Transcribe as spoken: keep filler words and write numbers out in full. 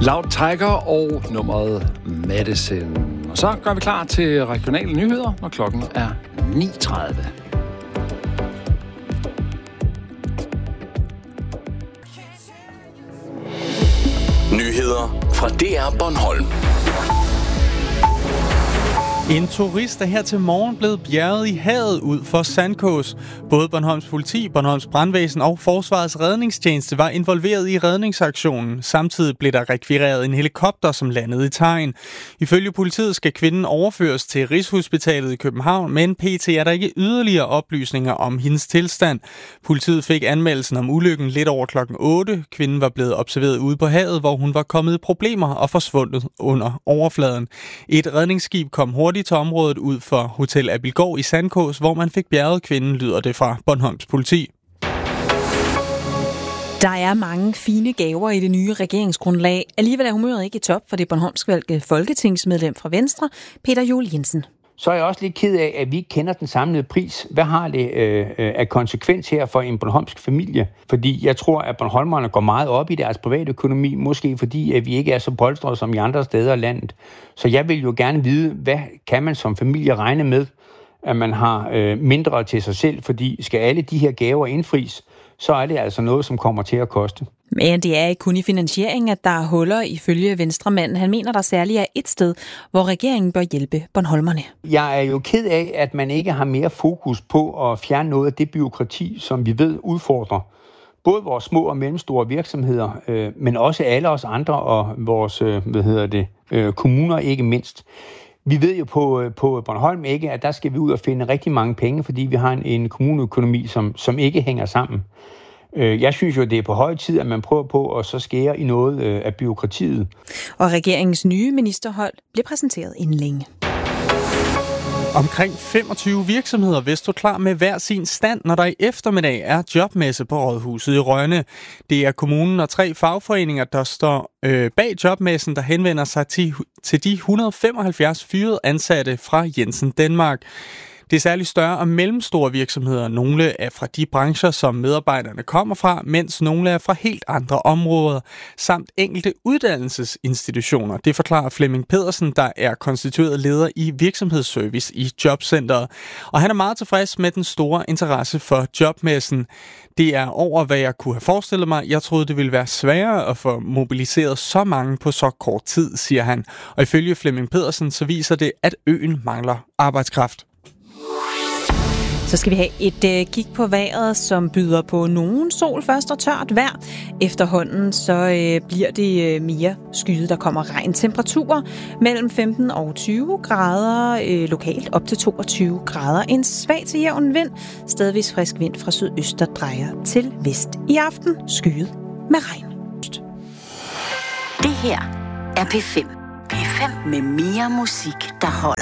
Loud Tiger og nummeret Medicine. Og så gør vi klar til regionale nyheder, når klokken er ni tredive. Nyheder fra D R Bornholm. En turist er her til morgen blevet bjerget i havet ud for Sandkås. Både Bornholms politi, Bornholms brandvæsen og Forsvarets redningstjeneste var involveret i redningsaktionen. Samtidig blev der rekvireret en helikopter, som landede i Tegn. Ifølge politiet skal kvinden overføres til Rigshospitalet i København, men P T er der ikke yderligere oplysninger om hendes tilstand. Politiet fik anmeldelsen om ulykken lidt over klokken otte. Kvinden var blevet observeret ude på havet, hvor hun var kommet i problemer og forsvundet under overfladen. Et redningsskib kom hurtigt til området ud for Hotel Abilgård i Sandkås, hvor man fik bjerget kvinden, lyder det fra Bornholms politi. Der er mange fine gaver i det nye regeringsgrundlag. Alligevel er humøret ikke i top for det bornholmskvalgte folketingsmedlem fra Venstre, Peter Juel Jensen. Så er jeg også lidt ked af, at vi ikke kender den samlede pris. Hvad har det øh, af konsekvens her for en bornholmsk familie? Fordi jeg tror, at bornholmerne går meget op i deres private økonomi, måske fordi at vi ikke er så polstrede som i andre steder i landet. Så jeg vil jo gerne vide, hvad kan man som familie regne med, at man har øh, mindre til sig selv? Fordi skal alle de her gaver indfries, så er det altså noget, som kommer til at koste. Men det er ikke kun i finansieringen, at der er huller ifølge Venstremanden. Han mener, der særligt er et sted, hvor regeringen bør hjælpe bornholmerne. Jeg er jo ked af, at man ikke har mere fokus på at fjerne noget af det byråkrati, som vi ved udfordrer både vores små og mellemstore virksomheder, øh, men også alle os andre og vores øh, hvad hedder det, øh, kommuner ikke mindst. Vi ved jo på, på Bornholm ikke, at der skal vi ud og finde rigtig mange penge, fordi vi har en, en kommuneøkonomi, som, som ikke hænger sammen. Jeg synes jo, det er på høje tid, at man prøver på at så skære i noget af byråkratiet. Og regeringens nye ministerhold bliver præsenteret inden længe. Omkring femogtyve virksomheder vil stå klar med hver sin stand, når der i eftermiddag er jobmesse på Rådhuset i Rønne. Det er kommunen og tre fagforeninger, der står øh, bag jobmessen, der henvender sig til, til de et hundrede og femoghalvfjerds fyrede ansatte fra Jensen Danmark. Det er særligt større og mellemstore virksomheder. Nogle er fra de brancher, som medarbejderne kommer fra, mens nogle er fra helt andre områder, samt enkelte uddannelsesinstitutioner. Det forklarer Flemming Pedersen, der er konstitueret leder i virksomhedsservice i Jobcentret. Og han er meget tilfreds med den store interesse for jobmessen. Det er over, hvad jeg kunne have forestillet mig. Jeg troede, det ville være sværere at få mobiliseret så mange på så kort tid, siger han. Og ifølge Flemming Pedersen, så viser det, at øen mangler arbejdskraft. Så skal vi have et øh, kig på vejret, som byder på nogen sol først og tørt vejr. Efterhånden så øh, bliver det øh, mere skyet. Der kommer regn. Temperaturer mellem femten og tyve grader, øh, lokalt op til toogtyve grader. En svag til jævn vind, stedvis frisk vind fra sydøst, der drejer til vest. I aften skyet med regn. Det her er P fem. P fem med mere musik, der holder.